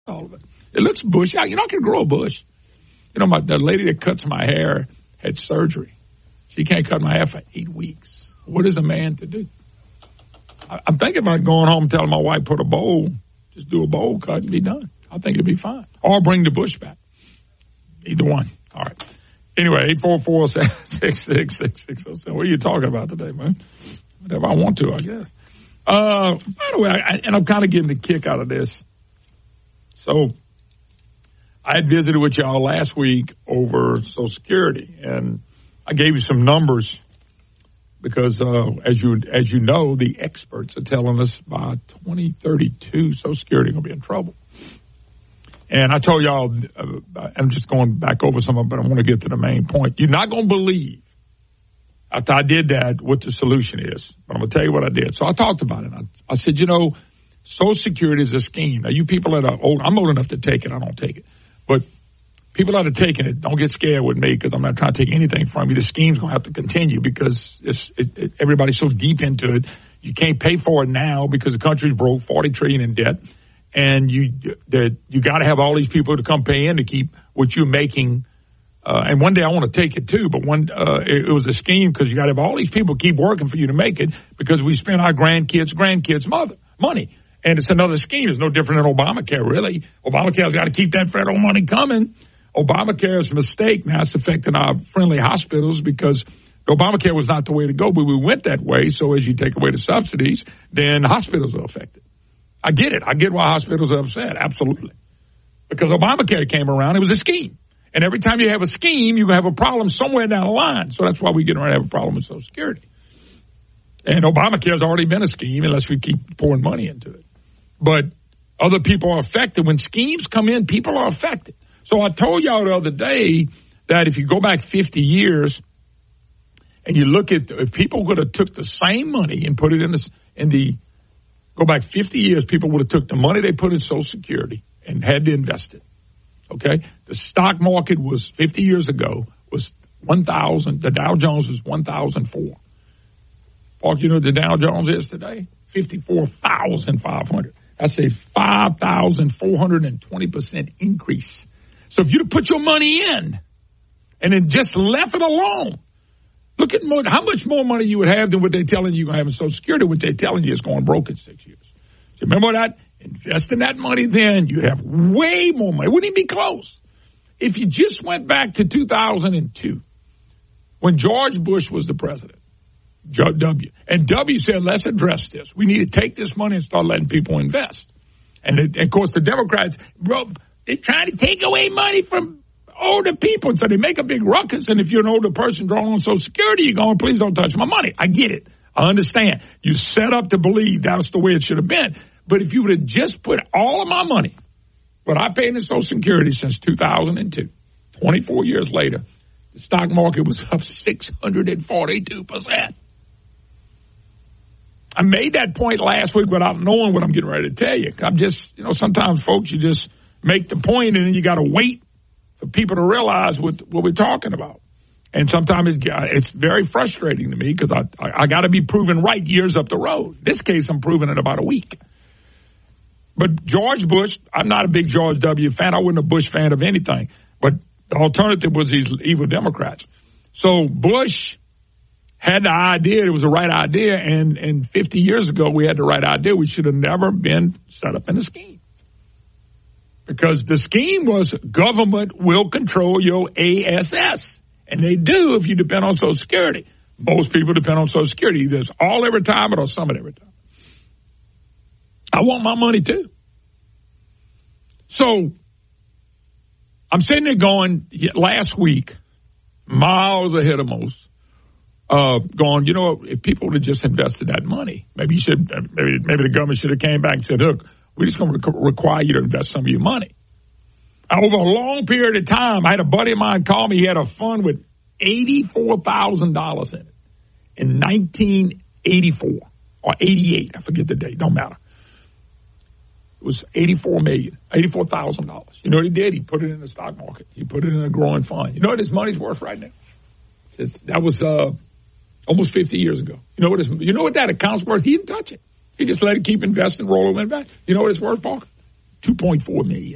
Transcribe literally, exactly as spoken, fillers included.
all of it. It looks bushy. You know, I can grow a bush. You know, my, the lady that cuts my hair had surgery. She can't cut my hair for eight weeks. What is a man to do? I, I'm thinking about going home and telling my wife, put a bowl, just do a bowl cut and be done. I think it'd be fine. Or bring the bush back. Either one. All right. Anyway, eight four four, six six six, six six zero seven. What are you talking about today, man? Whatever I want to, I guess. Uh, by the way, I, and I'm kind of getting a kick out of this. So I had visited with y'all last week over Social Security, and I gave you some numbers because, uh, as you as you know, the experts are telling us by twenty thirty-two, Social Security going to be in trouble. And I told y'all, uh, I'm just going back over some of it, but I want to get to the main point. You're not going to believe, after I did that, what the solution is. But I'm going to tell you what I did. So I talked about it. I, I said, you know, Social Security is a scheme. Now, you people that are old, I'm old enough to take it. I don't take it. But people that are taking it, don't get scared with me because I'm not trying to take anything from you. The scheme's going to have to continue because it's, it, it, everybody's so deep into it. You can't pay for it now because the country's broke, forty trillion dollars in debt. And you that you got to have all these people to come pay in to keep what you're making. Uh, and one day I want to take it too, but one uh, it, it was a scheme because you got to have all these people keep working for you to make it because we spend our grandkids' grandkids' mother money. And it's another scheme. It's no different than Obamacare, really. Obamacare's got to keep that federal money coming. Obamacare's a mistake. Now it's affecting our friendly hospitals because Obamacare was not the way to go, but we went that way. So as you take away the subsidies, then hospitals are affected. I get it. I get why hospitals are upset. Absolutely. Because Obamacare came around. It was a scheme. And every time you have a scheme, you have a problem somewhere down the line. So that's why we get around to have a problem with Social Security. And Obamacare has already been a scheme unless we keep pouring money into it. But other people are affected. When schemes come in, people are affected. So I told y'all the other day that if you go back fifty years and you look at, if people would have took the same money and put it in the, in the, go back fifty years, people would have took the money they put in Social Security and had to invest it. Okay? The stock market was, fifty years ago, was one thousand, the Dow Jones was one thousand four. Park, you know what the Dow Jones is today? fifty-four thousand five hundred. That's a five thousand four hundred twenty percent increase. So if you'd have put your money in and then just left it alone, look at more, how much more money you would have than what they're telling you you're going to have in Social Security, what they're telling you is going broke in six years. So remember that? Invest in that money then. You have way more money. It wouldn't even be close. If you just went back to two thousand two, when George Bush was the president, W, and W said, let's address this. We need to take this money and start letting people invest. And, it, and of course, the Democrats, bro, they're trying to take away money from older people. So they make a big ruckus. And if you're an older person drawing on Social Security, you're going, please don't touch my money. I get it. I understand. You set up to believe that's the way it should have been. But if you would have just put all of my money, what I paid in Social Security since two thousand two, twenty-four years later, the stock market was up six hundred forty-two percent. I made that point last week without knowing what I'm getting ready to tell you. I'm just, you know, sometimes, folks, you just make the point and then you got to wait for people to realize what, what we're talking about. And sometimes it's, it's very frustrating to me because I, I, I got to be proven right years up the road. In this case, I'm proving it about a week. But George Bush, I'm not a big George W. fan. I wasn't a Bush fan of anything. But the alternative was these evil Democrats. So Bush had the idea, it was the right idea, and, and fifty years ago we had the right idea. We should have never been set up in a scheme. Because the scheme was government will control your A S S. And they do if you depend on Social Security. Most people depend on Social Security. Either it's all every time or some of it every time. I want my money too. So I'm sitting there going, last week, miles ahead of most, uh, going, you know, if people would have just invested that money, maybe you should, maybe, maybe the government should have came back and said, look, we're just going to require you to invest some of your money. Over a long period of time, I had a buddy of mine call me. He had a fund with eighty-four thousand dollars in it in nineteen eighty-four or eighty-eight. I forget the date. Don't matter. It was eighty-four million dollars, eighty-four thousand dollars. You know what he did? He put it in the stock market. He put it in a growing fund. You know what his money's worth right now? It's, that was uh, almost fifty years ago. You know what his, you know what that account's worth? He didn't touch it. He just let it keep investing, roll over and back. You know what it's worth, Paul? two point four million dollars.